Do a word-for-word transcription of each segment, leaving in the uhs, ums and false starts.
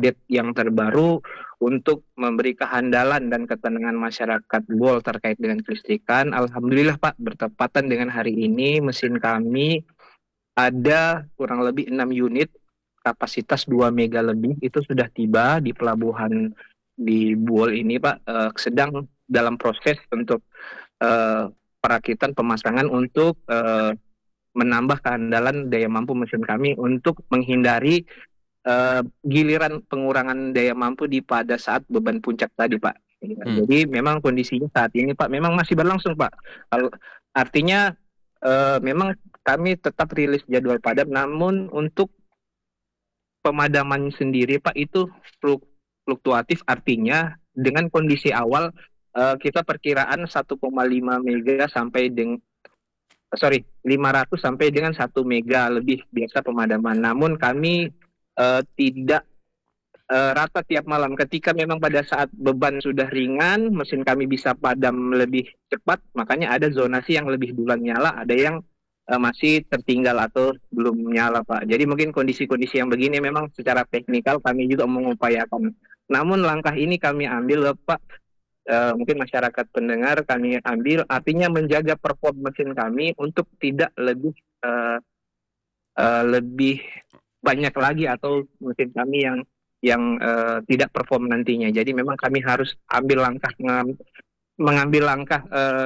update yang terbaru untuk memberi kehandalan dan ketenangan masyarakat Bol terkait dengan kelistrikan. Alhamdulillah Pak, bertepatan dengan hari ini mesin kami ada kurang lebih enam unit kapasitas dua mega lebih itu sudah tiba di pelabuhan di Bol ini Pak, eh, sedang dalam proses untuk eh, perakitan pemasangan untuk eh, menambah keandalan daya mampu mesin kami untuk menghindari uh, giliran pengurangan daya mampu di pada saat beban puncak tadi, Pak. Hmm. Jadi memang kondisinya saat ini, Pak, memang masih berlangsung, Pak. Kalau artinya uh, memang kami tetap rilis jadwal padam, namun untuk pemadaman sendiri, Pak, itu fluktuatif. Artinya dengan kondisi awal uh, kita perkiraan satu koma lima mega sampai dengan sorry, lima ratus sampai dengan satu mega lebih biasa pemadaman. Namun kami uh, tidak uh, rata tiap malam. Ketika memang pada saat beban sudah ringan, mesin kami bisa padam lebih cepat, makanya ada zonasi yang lebih duluan nyala, ada yang uh, masih tertinggal atau belum nyala, Pak. Jadi mungkin kondisi-kondisi yang begini memang secara teknikal kami juga mengupayakan. Namun langkah ini kami ambil, Pak, Uh, mungkin masyarakat pendengar kami ambil, artinya menjaga perform mesin kami untuk tidak lebih uh, uh, lebih banyak lagi atau mesin kami yang yang uh, tidak perform nantinya. Jadi memang kami harus ambil langkah mengambil langkah uh,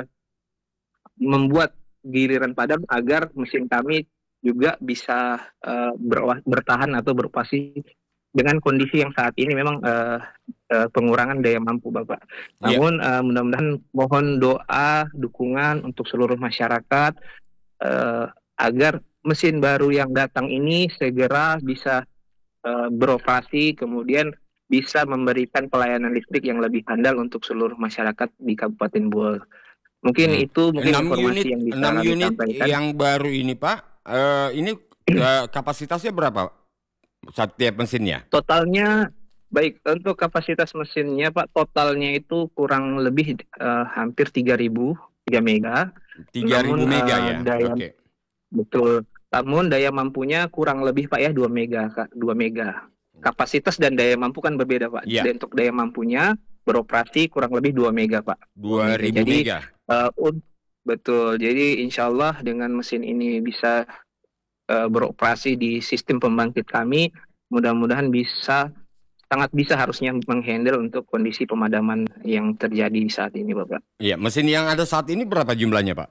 membuat giliran padam agar mesin kami juga bisa uh, ber, bertahan atau beroperasi dengan kondisi yang saat ini memang uh, uh, pengurangan daya mampu, Bapak. Ya. Namun uh, mudah-mudahan mohon doa, dukungan untuk seluruh masyarakat uh, agar mesin baru yang datang ini segera bisa uh, beroperasi, kemudian bisa memberikan pelayanan listrik yang lebih handal untuk seluruh masyarakat di Kabupaten Bol. Mungkin hmm. itu mungkin enam informasi unit, yang bisa enam kami unit sampaikan. yang baru ini, Pak. Uh, ini uh, kapasitasnya berapa? Setiap mesinnya? Totalnya, baik, untuk kapasitas mesinnya Pak, totalnya itu kurang lebih uh, hampir tiga ribu, tiga mega. tiga ribu mega uh, ya? Daya, Oke. Betul. Namun daya mampunya kurang lebih Pak ya, dua mega, dua mega. Kapasitas dan daya mampu kan berbeda Pak. Ya. Dan untuk daya mampunya beroperasi kurang lebih dua mega Pak. dua ribu Jadi, mega. Uh, betul. Jadi insya Allah dengan mesin ini bisa Uh, beroperasi di sistem pembangkit kami, mudah-mudahan bisa sangat bisa harusnya menghandle untuk kondisi pemadaman yang terjadi saat ini, Bapak. Iya, mesin yang ada saat ini berapa jumlahnya, Pak?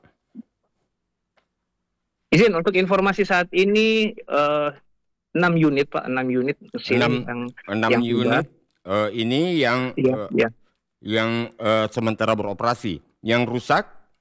Izin untuk informasi saat ini uh, enam unit, Pak, enam unit mesin enam, yang enam yang unit uh, ini yang iya, uh, iya. yang uh, sementara beroperasi. Yang rusak?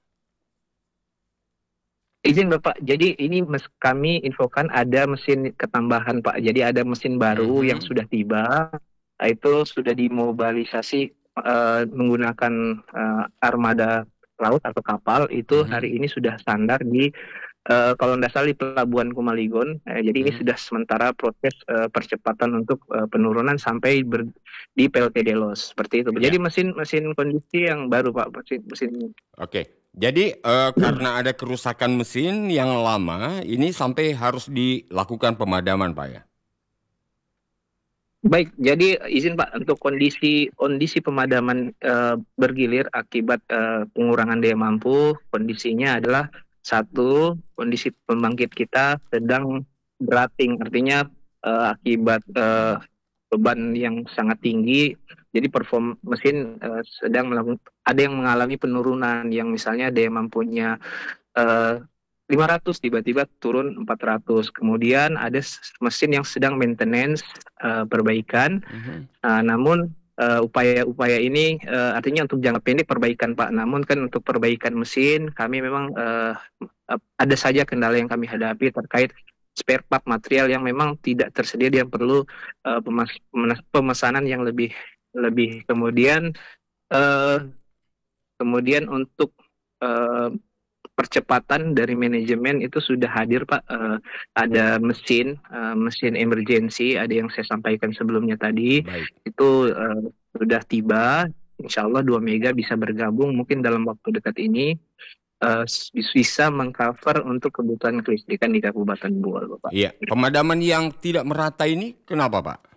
Izin Bapak, jadi ini mes, kami infokan ada mesin ketambahan Pak. Jadi ada mesin baru mm-hmm. yang sudah tiba, itu sudah dimobilisasi uh, menggunakan uh, armada laut atau kapal. Itu mm-hmm. hari ini sudah standar di uh, kalau tidak salah di Pelabuhan Kumaligon. Uh, jadi mm-hmm. ini sudah sementara proses uh, percepatan untuk uh, penurunan sampai ber, di P L T Delos seperti itu. Yeah. Jadi mesin-mesin kondisi yang baru Pak, mesin mesin. Oke. Okay. Jadi uh, karena ada kerusakan mesin yang lama, ini sampai harus dilakukan pemadaman, Pak ya? Baik, jadi izin Pak untuk kondisi kondisi pemadaman uh, bergilir akibat uh, pengurangan daya mampu, kondisinya adalah satu, kondisi pembangkit kita sedang berating, artinya uh, akibat uh, beban yang sangat tinggi. Jadi perform mesin uh, sedang melakukan, ada yang mengalami penurunan yang misalnya daya mampunya uh, lima ratus tiba-tiba turun empat ratus. Kemudian ada mesin yang sedang maintenance uh, perbaikan. Uh-huh. Uh, namun uh, upaya-upaya ini uh, artinya untuk jangka pendek perbaikan Pak. Namun kan untuk perbaikan mesin kami memang uh, ada saja kendala yang kami hadapi terkait spare part material yang memang tidak tersedia, yang perlu uh, pemas- pemesanan yang lebih lebih kemudian uh, kemudian untuk uh, percepatan dari manajemen itu sudah hadir Pak, uh, ada mesin uh, mesin emergency, ada yang saya sampaikan sebelumnya tadi. Baik. Itu uh, sudah tiba, insya Allah dua mega bisa bergabung mungkin dalam waktu dekat ini uh, bisa mengcover untuk kebutuhan kelistrikan di Kabupaten Bol Bapak. Iya, pemadaman yang tidak merata ini kenapa Pak?